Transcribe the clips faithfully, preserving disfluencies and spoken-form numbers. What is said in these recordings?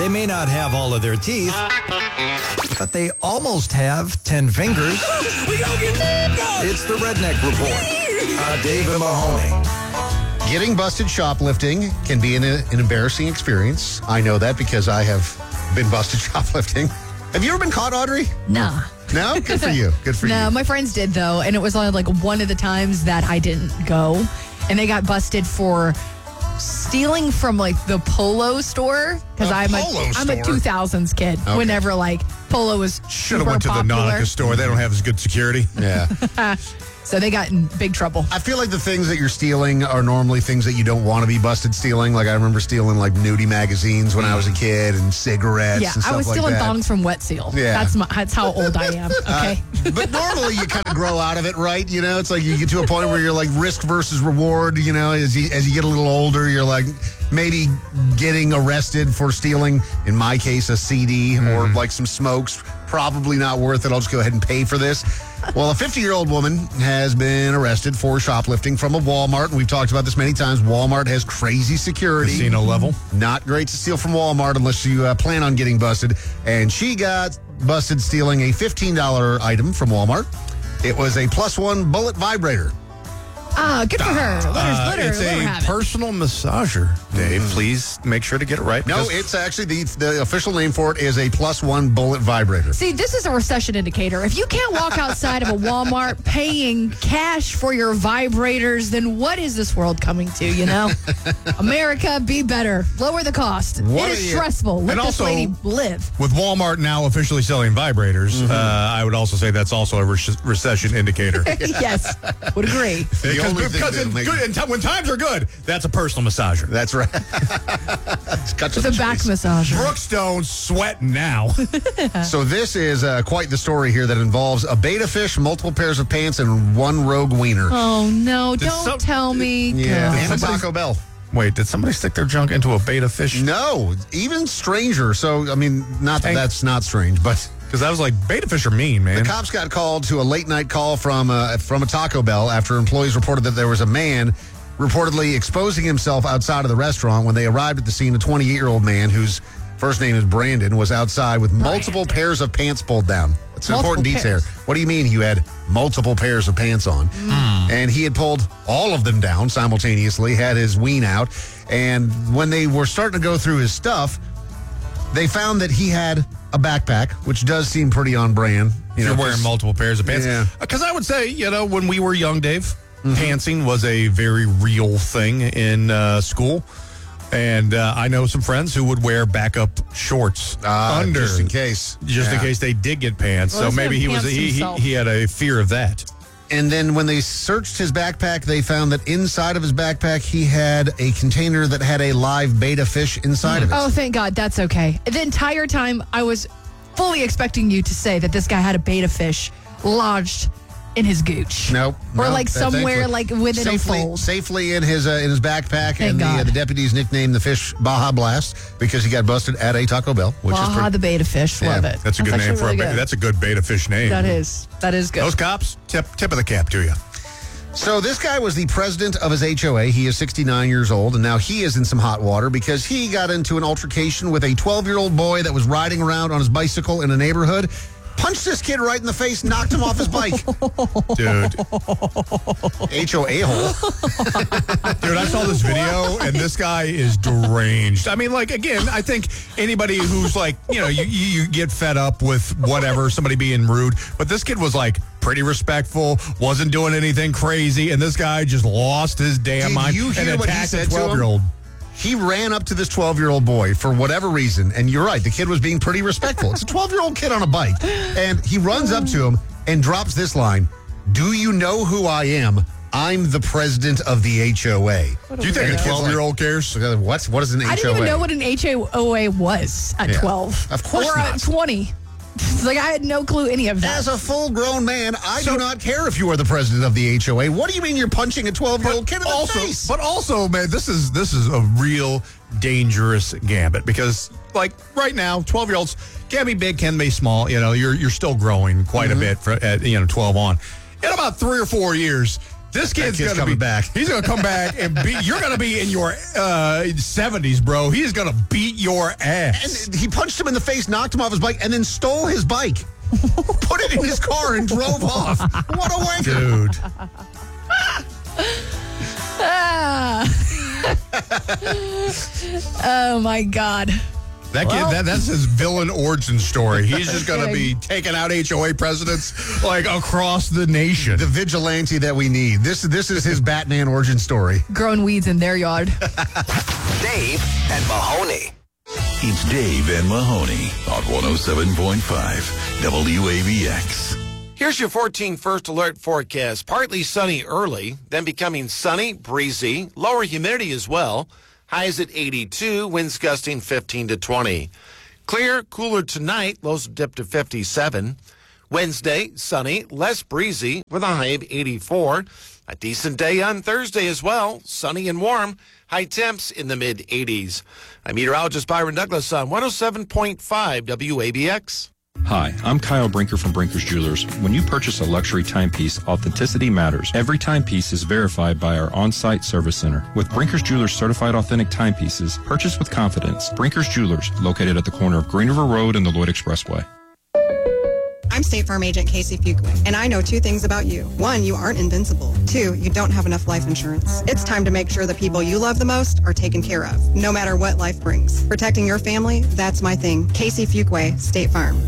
They may not have all of their teeth, but they almost have ten fingers. It's the Redneck Report. Uh, David Mahoney. Getting busted shoplifting can be an, an embarrassing experience. I know that because I have been busted shoplifting. Have you ever been caught, Audrey? Nah. No? Good for you. Good for no, you. my friends did, though, and it was only like one of the times that I didn't go, and they got busted for stealing from like the Polo store because I'm a Polo I'm a store? two thousands kid. Okay. Whenever like Polo was Should have super went to the popular. Nautica store. They don't have as good security. Yeah. So they got in big trouble. I feel like the things that you're stealing are normally things that you don't want to be busted stealing. Like I remember stealing like nudie magazines when I was a kid and cigarettes Yeah, and stuff I was like stealing that. thongs from Wet Seal. Yeah. That's my, that's how old I am. Okay. Uh, but normally you kind of grow out of it, right? You know, it's like you get to a point where you're like risk versus reward. You know, as you as you get a little older, you're like maybe getting arrested for stealing, in my case, a C D mm. or like some smokes. Probably not worth it. I'll just go ahead and pay for this. Well, a fifty-year-old woman has been arrested for shoplifting from a Walmart. And we've talked about this many times. Walmart has crazy security. Casino level. Not great to steal from Walmart unless you uh, plan on getting busted. And she got busted stealing a fifteen dollars item from Walmart. It was a plus one bullet vibrator. Ah, good for her. Let her, Uh, let her, it's let her a have it. personal massager, Dave. Mm. Please make sure to get it right. No, it's actually the the official name for it is a plus one bullet vibrator. See, this is a recession indicator. If you can't walk outside of a Walmart paying cash for your vibrators, then what is this world coming to, you know? America, be better. Lower the cost. What it is are you- stressful. Let And this also- lady live. With Walmart now officially selling vibrators, Mm-hmm. uh, I would also say that's also a re- recession indicator. Yes, would agree. The Because, only thing because that'll in make- good, in t- when times are good, that's a personal massager. That's right. It's cut to It's a the back chase. massager. Brookstone's sweating now. So this is uh, quite the story here that involves a beta fish, multiple pairs of pants, and one rogue wiener. Oh, no, Did don't some- tell me. Yeah, God. and a somebody- Taco Bell. Wait, did somebody stick their junk into a beta fish? No, even stranger. So, I mean, not that Hey. that's not strange, but Because I was like, beta fish are mean, man. the cops got called to a late night call from uh, from a Taco Bell after employees reported that there was a man reportedly exposing himself outside of the restaurant. When they arrived at the scene, a twenty-eight-year-old man whose first name is Brandon was outside with multiple pairs of pants pulled down. That's an Multiple important detail. pairs. What do you mean you had multiple pairs of pants on? And he had pulled all of them down simultaneously, had his ween out. And when they were starting to go through his stuff, they found that he had a backpack, which does seem pretty on brand. If you're wearing 'cause- multiple pairs of pants. Yeah. Because I would say, you know, when we were young, Dave, pantsing was a very real thing in uh, school. And uh, I know some friends who would wear backup shorts Ah, under, just in case. just in Yeah. case they did get pants. Well, so he's maybe gonna he was pants he, he himself. he had a fear of that. And then when they searched his backpack, they found that inside of his backpack, he had a container that had a live beta fish inside of it. Oh, thank God. That's okay. The entire time, I was fully expecting you to say that this guy had a beta fish lodged in his gooch. Nope. Or nope, like that- somewhere thankfully- like within safely, a fold. Safely in his uh, in his backpack. Thank and the, uh, God. the deputies nicknamed the fish Baja Blast because he got busted at a Taco Bell, which is Baja pretty... the beta fish. Love Yeah, it. That's a good name actually for really a beta. good. That's a good beta fish name. That is. That is good. Those cops, tip tip of the cap to you. So this guy was the president of his H O A. He is sixty-nine years old, and now he is in some hot water because he got into an altercation with a twelve-year-old boy that was riding around on his bicycle in a neighborhood. Punched this kid right in the face, knocked him off his bike. Dude. H O A hole. Dude, I saw this video, and this guy is deranged. I mean, like, again, I think anybody who's like, you know, you, you, you get fed up with whatever, somebody being rude, but this kid was like pretty respectful, wasn't doing anything crazy, and this guy just lost his damn Did mind you hear and what he attacked said a to him? twelve-year-old. He ran up to this twelve-year-old boy for whatever reason, and you're right, the kid was being pretty respectful. It's a twelve-year-old kid on a bike, and he runs up to him and drops this line, "Do you know who I am? I'm the president of the H O A." Do you think a twelve-year-old cares? What? What is an H O A? I didn't even know what an H O A was at Yeah. twelve. Of course Or not. at twenty. It's like I had no clue any of that. As a full-grown man, I do not care if you are the president of the H O A. What do you mean you're punching a twelve-year-old kid in the also, face? But also, man, this is this is a real dangerous gambit because, like, right now, twelve-year-olds can be big, can be small. You know, you're you're still growing quite Mm-hmm. a bit for, at you know twelve on. In about three or four years, This kid's, kid's gonna coming be back. He's gonna come back and beat. You're gonna be in your uh, seventies, bro. He's gonna beat your ass. And he punched him in the face, knocked him off his bike, and then stole his bike. Put it in his car and drove off. What a wanker. Dude. Ah. Oh, my God. That kid, Well. that, that's his villain origin story. He's just going to be kidding. taking out H O A presidents like across the nation. The vigilante that we need. This, this is his Batman origin story. Growing weeds in their yard. Dave and Mahoney. It's Dave and Mahoney on one oh seven point five W A B X. Here's your fourteen first alert forecast. Partly sunny early, then becoming sunny, breezy, lower humidity as well. Highs at eighty-two, winds gusting fifteen to twenty. Clear, cooler tonight, lows dip to fifty-seven. Wednesday, sunny, less breezy with a high of eighty-four. A decent day on Thursday as well, sunny and warm. High temps in the mid eighties. I'm meteorologist Byron Douglas on one oh seven point five W A B X. Hi, I'm Kyle Brinker from Brinker's Jewelers. When you purchase a luxury timepiece, authenticity matters. Every timepiece is verified by our on-site service center. With Brinker's Jewelers certified authentic timepieces, purchase with confidence. Brinker's Jewelers, located at the corner of Green River Road and the Lloyd Expressway. I'm State Farm Agent Casey Fuqua, and I know two things about you. One, you aren't invincible. Two, you don't have enough life insurance. It's time to make sure the people you love the most are taken care of, no matter what life brings. Protecting your family, that's my thing. Casey Fuqua, State Farm.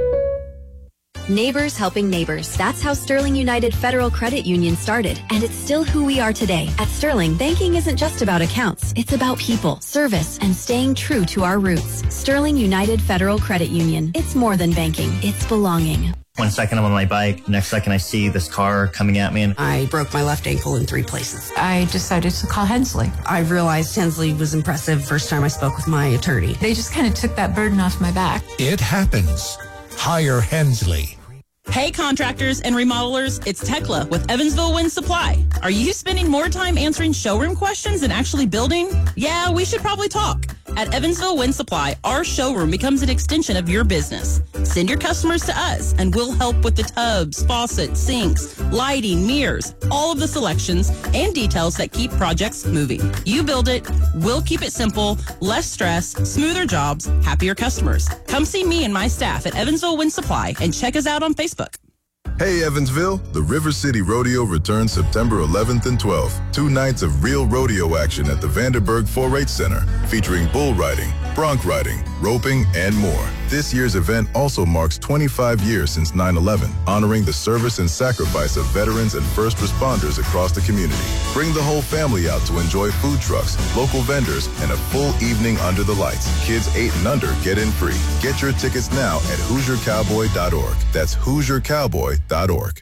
Neighbors helping neighbors. That's how Sterling United Federal Credit Union started, and it's still who we are today. At Sterling, banking isn't just about accounts. It's about people, service, and staying true to our roots. Sterling United Federal Credit Union. It's more than banking. It's belonging. One second I'm on my bike, next second I see this car coming at me. And I broke my left ankle in three places. I decided to call Hensley. I realized Hensley was impressive first time I spoke with my attorney. They just kind of took that burden off my back. It happens. Hire Hensley. Hey contractors and remodelers, it's Tekla with Evansville Wind Supply. Are you spending more time answering showroom questions than actually building? Yeah, we should probably talk. At Evansville Wind Supply, our showroom becomes an extension of your business. Send your customers to us and we'll help with the tubs, faucets, sinks, lighting, mirrors, all of the selections and details that keep projects moving. You build it, we'll keep it simple, less stress, smoother jobs, happier customers. Come see me and my staff at Evansville Wind Supply and check us out on Facebook. Hey Evansville, the River City Rodeo returns September eleventh and twelfth. Two nights of real rodeo action at the Vanderburg four H Center, featuring bull riding, bronc riding, roping, and more. This year's event also marks twenty-five years since nine eleven, honoring the service and sacrifice of veterans and first responders across the community. Bring the whole family out to enjoy food trucks, local vendors, and a full evening under the lights. Kids eight and under get in free. Get your tickets now at Hoosier Cowboy dot org. That's Hoosier Cowboy dot org.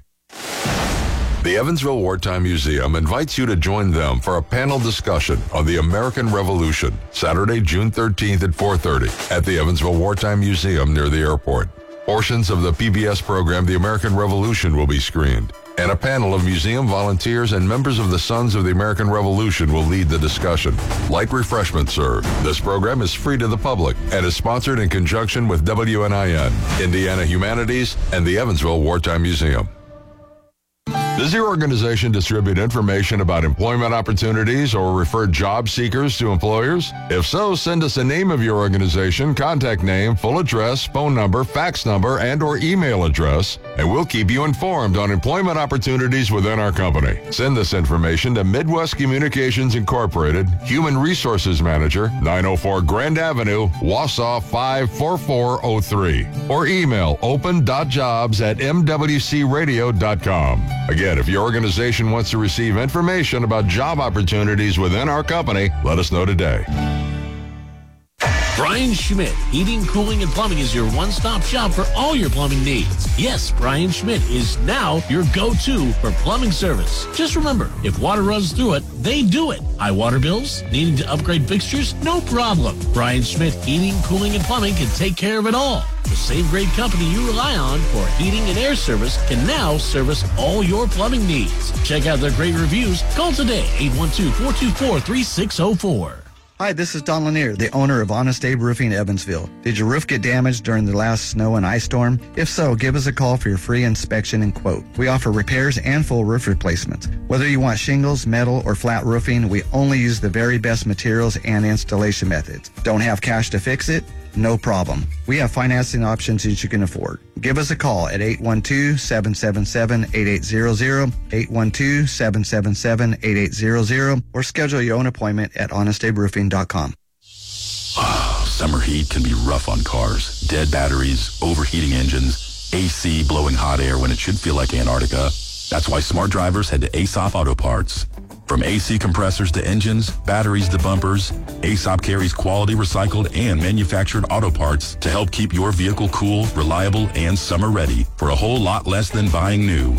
The Evansville Wartime Museum invites you to join them for a panel discussion on the American Revolution, Saturday, June thirteenth at four thirty at the Evansville Wartime Museum near the airport. Portions of the P B S program The American Revolution will be screened, and a panel of museum volunteers and members of the Sons of the American Revolution will lead the discussion. Light refreshments served. This program is free to the public and is sponsored in conjunction with W N I N, Indiana Humanities, and the Evansville Wartime Museum. Does your organization distribute information about employment opportunities or refer job seekers to employers? If so, send us a name of your organization, contact name, full address, phone number, fax number, and or email address, and we'll keep you informed on employment opportunities within our company. Send this information to Midwest Communications Incorporated, Human Resources Manager, nine oh four Grand Avenue, Wausau five four four oh three, or email open dot jobs at m w c radio dot com. Again, if your organization wants to receive information about job opportunities within our company, let us know today. Brian Schmidt, Heating, Cooling, and Plumbing is your one-stop shop for all your plumbing needs. Yes, Brian Schmidt is now your go-to for plumbing service. Just remember, if water runs through it, they do it. High water bills? Needing to upgrade fixtures? No problem. Brian Schmidt, Heating, Cooling, and Plumbing can take care of it all. The same great company you rely on for heating and air service can now service all your plumbing needs. Check out their great reviews. Call today, eight one two, four two four, three six zero four. Hi, this is Don Lanier, the owner of Honest Abe Roofing Evansville. Did your roof get damaged during the last snow and ice storm? If so, give us a call for your free inspection and quote. We offer repairs and full roof replacements. Whether you want shingles, metal, or flat roofing, we only use the very best materials and installation methods. Don't have cash to fix it? No problem. We have financing options that you can afford. Give us a call at eight one two, seven seven seven, eight eight zero zero, eight one two, seven seven seven, eight eight zero zero, or schedule your own appointment at honest abe roofing dot com. Summer heat can be rough on cars. Dead batteries, overheating engines, A C blowing hot air when it should feel like Antarctica. That's why smart drivers head to Aesop Auto Parts. From A C compressors to engines, batteries to bumpers, Aesop carries quality recycled and manufactured auto parts to help keep your vehicle cool, reliable, and summer ready for a whole lot less than buying new.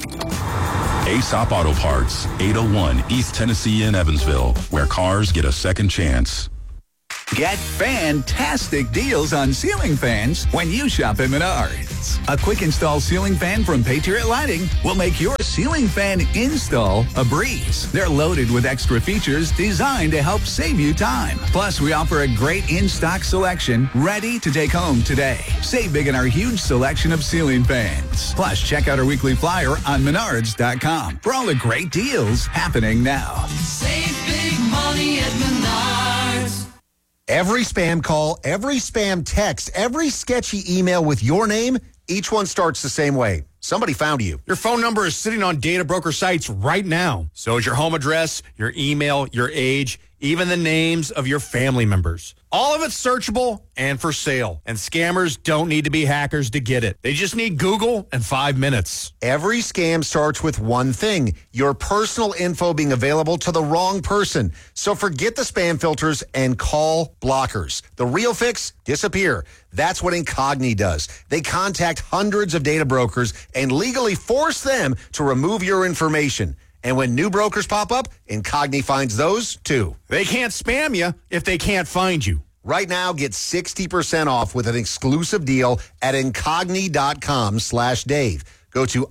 Aesop Auto Parts, eight oh one East Tennessee in Evansville, where cars get a second chance. Get fantastic deals on ceiling fans when you shop at Menards. A quick install ceiling fan from Patriot Lighting will make your ceiling fan install a breeze. They're loaded with extra features designed to help save you time. Plus, we offer a great in-stock selection ready to take home today. Save big in our huge selection of ceiling fans. Plus, check out our weekly flyer on menards dot com for all the great deals happening now. Save big money at Menards. Every spam call, every spam text, every sketchy email with your name, each one starts the same way. Somebody found you. Your phone number is sitting on data broker sites right now. So is your home address, your email, your age, even the names of your family members. All of it's searchable and for sale. And scammers don't need to be hackers to get it. They just need Google and five minutes. Every scam starts with one thing, your personal info being available to the wrong person. So forget the spam filters and call blockers. The real fix, disappear. That's what Incogni does. They contact hundreds of data brokers and legally force them to remove your information. And when new brokers pop up, Incogni finds those too. They can't spam you if they can't find you. Right now, get sixty percent off with an exclusive deal at Incogni.com slash Dave. Go to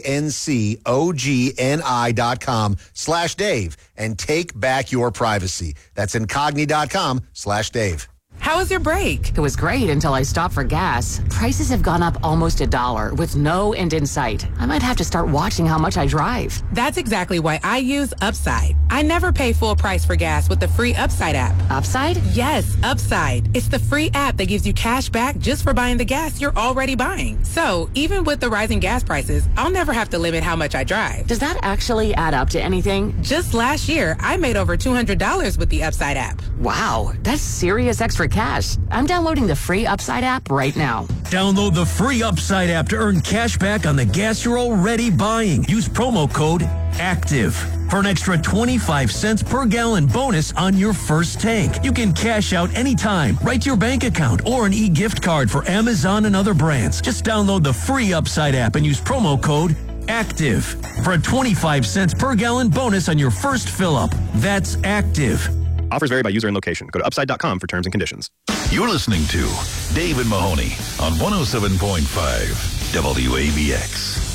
I-N-C-O-G-N-I dot com slash Dave and take back your privacy. That's Incogni.com slash Dave. How was your break? It was great until I stopped for gas. Prices have gone up almost a dollar with no end in sight. I might have to start watching how much I drive. That's exactly why I use Upside. I never pay full price for gas with the free Upside app. Upside? Yes, Upside. It's the free app that gives you cash back just for buying the gas you're already buying. So even with the rising gas prices, I'll never have to limit how much I drive. Does that actually add up to anything? Just last year, I made over two hundred dollars with the Upside app. Wow, that's serious extra cash. I'm downloading the free Upside app right now. Download the free Upside app to earn cash back on the gas you're already buying. Use promo code ACTIVE for an extra twenty-five cents per gallon bonus on your first tank. You can cash out anytime, right to your bank account, or an e-gift card for Amazon and other brands. Just download the free Upside app and use promo code ACTIVE for a twenty-five cents per gallon bonus on your first fill-up. That's ACTIVE. Offers vary by user and location. Go to upside dot com for terms and conditions. You're listening to Dave and Mahoney on one oh seven point five W A B X.